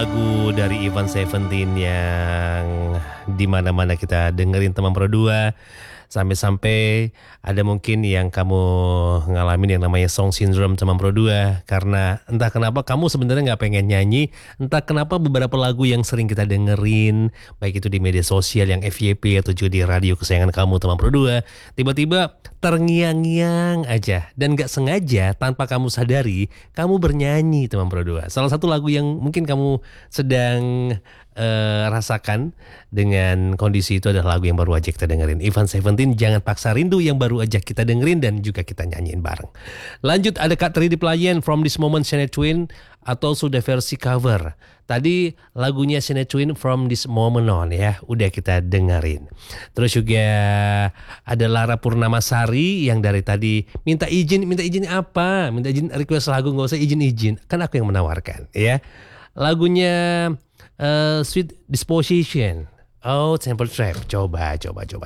lagu dari Ivan Seventeen yang dimana-mana kita dengerin teman Pro 2. Sampai-sampai ada mungkin yang kamu ngalamin yang namanya song syndrome teman Pro 2. Karena entah kenapa kamu sebenarnya gak pengen nyanyi. Entah kenapa beberapa lagu yang sering kita dengerin, baik itu di media sosial yang FYP atau juga di radio kesayangan kamu teman Pro 2, tiba-tiba terngiang-ngiang aja. Dan gak sengaja tanpa kamu sadari, kamu bernyanyi teman Pro 2. Salah satu lagu yang mungkin kamu sedang rasakan dengan kondisi itu adalah lagu yang baru aja kita dengerin, Ivan Seventeen, Jangan Paksa Rindu, yang baru aja kita dengerin dan juga kita nyanyiin bareng. Lanjut ada Kak Tri Diplayen, From This Moment Shania Twain, atau sudah versi cover. Tadi lagunya Shania Twain, From This Moment On, ya udah kita dengerin. Terus juga ada Lara Purnamasari yang dari tadi minta izin apa? Minta izin request lagu, nggak usah izin, kan aku yang menawarkan, ya. Lagunya Sweet Disposition, oh Temple Trap, coba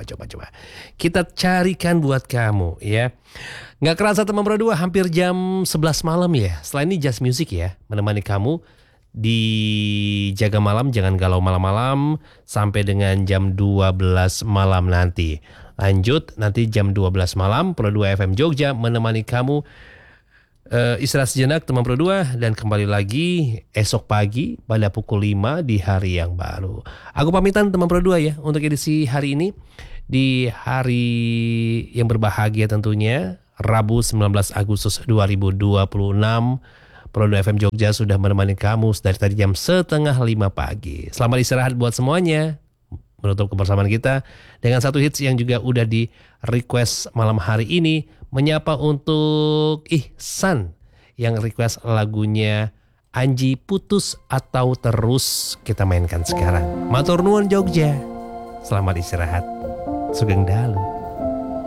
kita carikan buat kamu, ya. Nggak kerasa teman Pro 2 hampir jam 11 malam ya. Setelah ini Just Music ya, menemani kamu di Jaga Malam, Jangan Galau Malam-malam sampai dengan jam 12 malam nanti. Lanjut nanti jam 12 malam Pro 2 FM Jogja menemani kamu istirahat sejenak teman Pro 2, dan kembali lagi esok pagi pada pukul 5 di hari yang baru. Aku pamitan teman Pro 2 ya untuk edisi hari ini, di hari yang berbahagia tentunya, Rabu 19 Agustus 2026. Pro 2 FM Jogja sudah menemani kamu dari tadi jam 4:30 pagi. Selamat istirahat buat semuanya. Menutup kebersamaan kita dengan satu hits yang juga udah di request malam hari ini, menyapa untuk Ihsan yang request lagunya Anji Putus Atau Terus, kita mainkan sekarang. Matur nuwun Jogja. Selamat istirahat. Sugeng dalu.